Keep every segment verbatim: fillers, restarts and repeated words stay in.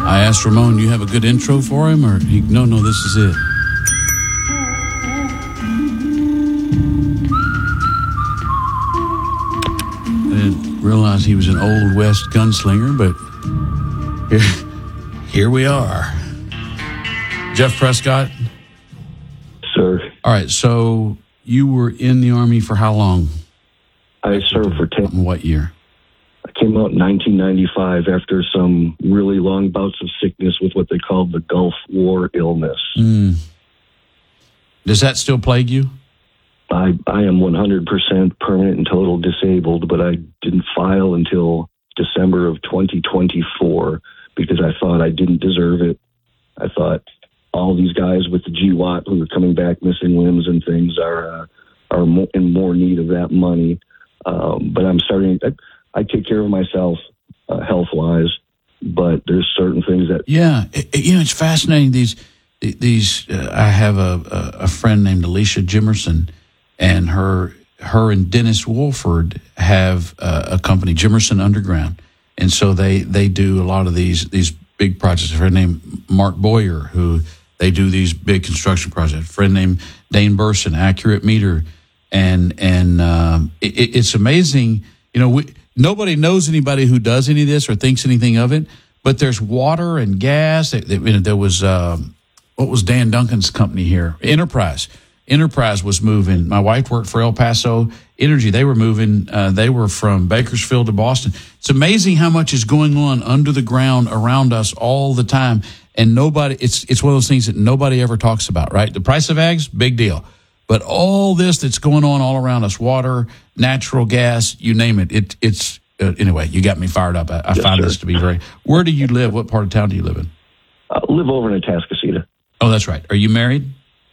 I asked Ramon, you have a good intro for him? Or he, no, no, this is it. I didn't realize he was an Old West gunslinger, but here, here we are. Jeff Prescott? Sir. All right, so you were in the Army for how long? I served for ten. What year? I came out in nineteen ninety-five after some really long bouts of sickness with what they called the Gulf War illness. Mm. Does that still plague you? I, I am one hundred percent permanent and total disabled, but I didn't file until December of twenty twenty-four because I thought I didn't deserve it. I thought all these guys with the G WAT who are coming back missing limbs and things are uh, are mo- in more need of that money. Um, but I'm starting, I, I take care of myself uh, health-wise, but there's certain things that... Yeah, it, you know, it's fascinating. These, these. Uh, I have a, a friend named Alicia Jimerson, and her her and Dennis Wolford have uh, a company, Jimerson Underground. And so they, they do a lot of these these big projects. A friend named Mark Boyer, who they do these big construction projects. A friend named Dane Burson, Accurate Meter. And and um, it, it's amazing, you know, we, nobody knows anybody who does any of this or thinks anything of it, but there's water and gas. There, there was, um, what was Dan Duncan's company here? Enterprise. Enterprise was moving. My wife worked for El Paso Energy. They were moving. Uh, they were from Bakersfield to Boston. It's amazing how much is going on under the ground around us all the time. And nobody, it's it's one of those things that nobody ever talks about, right? The price of eggs, big deal. But all this that's going on all around us, water, natural gas, you name it, it it's, uh, anyway, you got me fired up. I, I yes, find sir. this to be very, where do you live? What part of town do you live in? I live over in Atascocita. Oh, that's right. Are you married?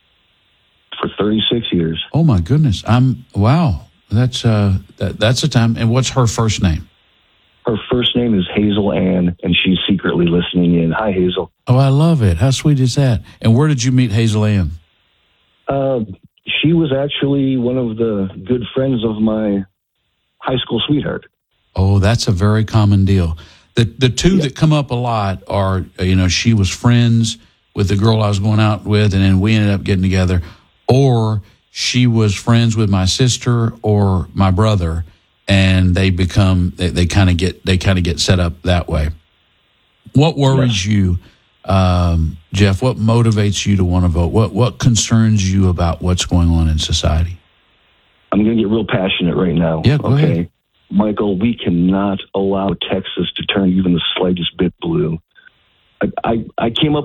For thirty-six years. Oh, my goodness. I'm, wow. That's, uh, that, that's a time. And what's her first name? Her first name is Hazel Ann, and she's secretly listening in. Hi, Hazel. Oh, I love it. How sweet is that? And where did you meet Hazel Ann? Uh, she was actually one of the good friends of my high school sweetheart. Oh, that's a very common deal. The the two yeah. that come up a lot are, you know, she was friends with the girl I was going out with, and then we ended up getting together, or she was friends with my sister or my brother, and they become they, they kind of get they kind of get set up that way. What worries yeah. you? Um, Jeff, what motivates you to want to vote? What what concerns you about what's going on in society? I'm going to get real passionate right now. Yeah, go okay, ahead. Michael, we cannot allow Texas to turn even the slightest bit blue. I, I, I came up